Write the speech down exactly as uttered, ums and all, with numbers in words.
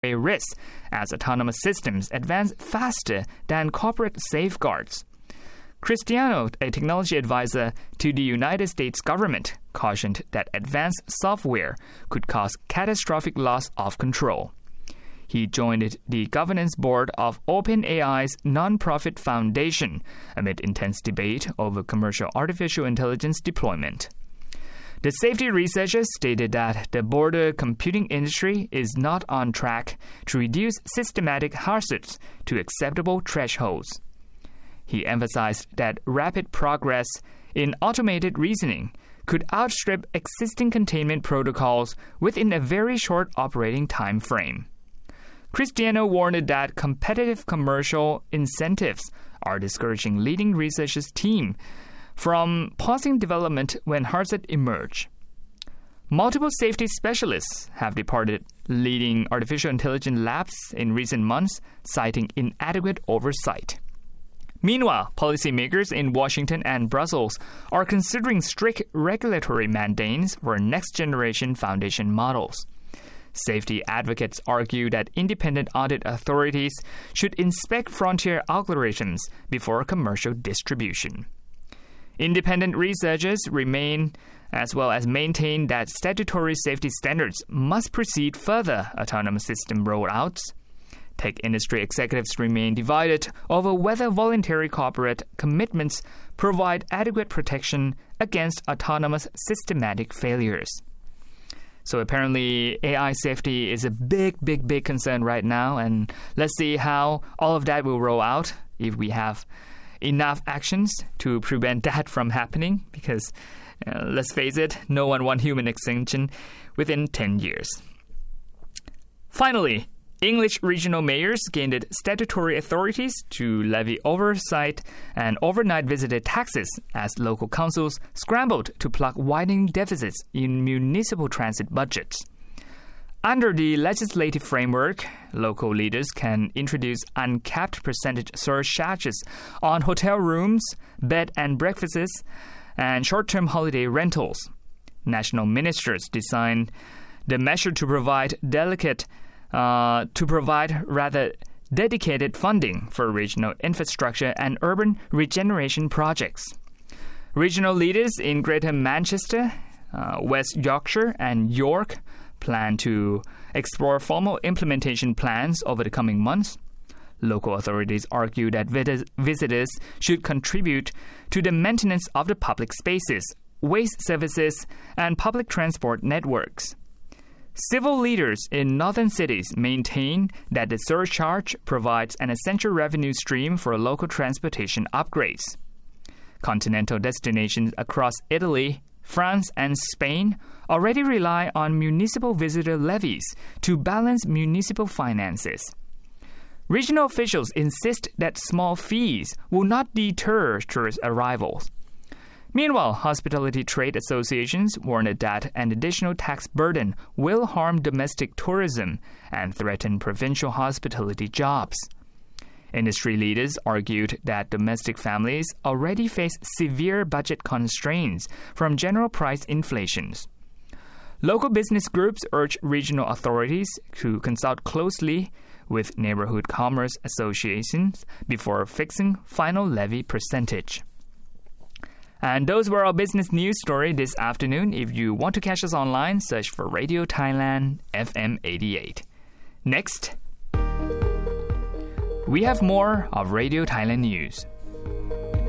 a risk as autonomous systems advance faster than corporate safeguards. Cristiano, a technology advisor to the United States government, cautioned that advanced software could cause catastrophic loss of control. He joined the governance board of OpenAI's nonprofit foundation amid intense debate over commercial artificial intelligence deployment. The safety researchers stated that the broader computing industry is not on track to reduce systematic hazards to acceptable thresholds. He emphasized that rapid progress in automated reasoning could outstrip existing containment protocols within a very short operating time frame. Cristiano warned that competitive commercial incentives are discouraging leading researchers' team from pausing development when hazards emerge. Multiple safety specialists have departed leading artificial intelligence labs in recent months, citing inadequate oversight. Meanwhile, policymakers in Washington and Brussels are considering strict regulatory mandates for next-generation foundation models. Safety advocates argue that independent audit authorities should inspect frontier algorithms before commercial distribution. Independent researchers remain as well as maintain that statutory safety standards must precede further autonomous system rollouts. Tech industry executives remain divided over whether voluntary corporate commitments provide adequate protection against autonomous systematic failures. So apparently A I safety is a big, big, big concern right now, and let's see how all of that will roll out if we have enough actions to prevent that from happening, because uh, let's face it, no one wants human extinction within ten years. Finally, English regional mayors gained statutory authorities to levy oversight and overnight visitor taxes as local councils scrambled to plug widening deficits in municipal transit budgets. Under the legislative framework, local leaders can introduce uncapped percentage surcharges on hotel rooms, bed and breakfasts, and short-term holiday rentals. National ministers designed the measure to provide delicate Uh, to provide rather dedicated funding for regional infrastructure and urban regeneration projects. Regional leaders in Greater Manchester, uh, West Yorkshire, and York plan to explore formal implementation plans over the coming months. Local authorities argue that vis- visitors should contribute to the maintenance of the public spaces, waste services, and public transport networks. Civil leaders in northern cities maintain that the surcharge provides an essential revenue stream for local transportation upgrades. Continental destinations across Italy, France, and Spain already rely on municipal visitor levies to balance municipal finances. Regional officials insist that small fees will not deter tourist arrivals. Meanwhile, hospitality trade associations warned that an additional tax burden will harm domestic tourism and threaten provincial hospitality jobs. Industry leaders argued that domestic families already face severe budget constraints from general price inflations. Local business groups urge regional authorities to consult closely with neighborhood commerce associations before fixing final levy percentage. And those were our business news story this afternoon. If you want to catch us online, search for Radio Thailand F M eighty-eight. Next, we have more of Radio Thailand news.